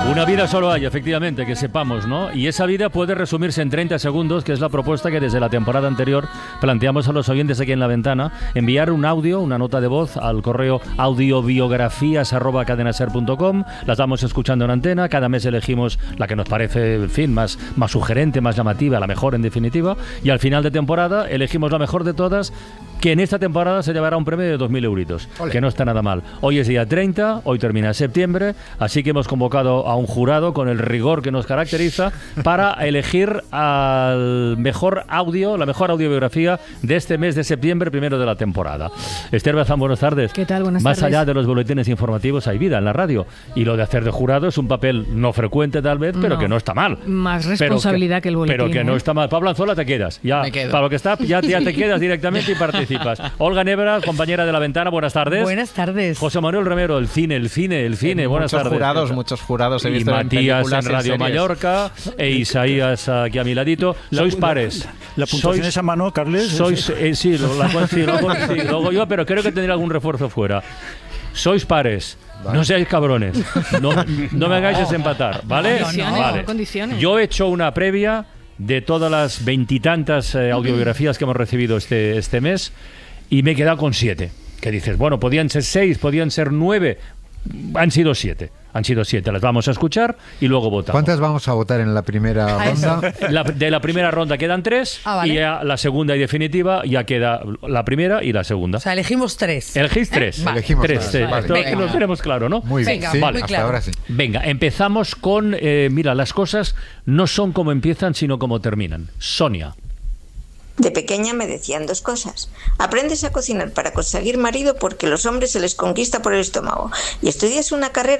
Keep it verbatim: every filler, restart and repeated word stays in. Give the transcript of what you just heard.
Una vida solo hay, efectivamente, que sepamos, ¿no? Y esa vida puede resumirse en treinta segundos, que es la propuesta que desde la temporada anterior planteamos a los oyentes aquí en La Ventana. Enviar un audio, una nota de voz al correo audiobiografías arroba cadenaser punto com. Las vamos escuchando en antena. Cada mes elegimos la que nos parece, en fin, más, más sugerente, más llamativa, la mejor en definitiva. Y al final de temporada elegimos la mejor de todas, que en esta temporada se llevará un premio de dos mil euritos, Ole. que no está nada mal. Hoy es día treinta, hoy termina septiembre, así que hemos convocado a un jurado con el rigor que nos caracteriza para elegir al mejor audio, la mejor audiobiografía de este mes de septiembre, primero de la temporada. Esther Bazán, buenas tardes. ¿Qué tal? Buenas Más tardes. allá de los boletines informativos hay vida en la radio, y lo de hacer de jurado es un papel no frecuente tal vez, pero no. que no está mal. Más responsabilidad que, que el boletín. Pero que ¿eh? no está mal. Pablo Anzola, te quedas. Ya, para lo que está, ya, ya te quedas directamente y participas. Olga Nebra, compañera de La Ventana, buenas tardes. Buenas tardes. José Manuel Romero, el cine, el cine, el cine, Eh, buenas muchos tardes. Jurados, muchos jurados he y visto Matías en, en Radio en Mallorca e Isaías aquí a mi ladito. La, Sois la, pares. La, la puntuación sois, es a mano, Carles. Sois, eh, sí, lo, la, sí, luego, sí, luego yo, pero creo que tendré algún refuerzo fuera. Sois pares. Vale. No seáis cabrones. No, no me hagáis desempatar, ¿vale? Condiciones, vale. condiciones. Yo he hecho una previa de todas las veintitantas eh, audiobiografías que hemos recibido este, este mes y me he quedado con siete. Que dices, bueno, podían ser seis, podían ser nueve. Han sido siete. Han sido siete. Las vamos a escuchar y luego votamos. ¿Cuántas vamos a votar en la primera ronda? La, de la primera ronda quedan tres ah, vale. y ya la segunda y definitiva ya queda la primera y la segunda. O sea, elegimos tres. Elegís tres. ¿Eh? Vale. Elegimos tres. Vale. Eh, Vale. esto Venga. lo tenemos claro, ¿no? Muy bien. Venga, Sí, vale. hasta claro. ahora sí. Venga, empezamos con... Eh, mira, las cosas no son como empiezan, sino como terminan. Sonia. De pequeña me decían dos cosas. Aprendes a cocinar para conseguir marido porque los hombres se les conquista por el estómago. Y estudias una carrera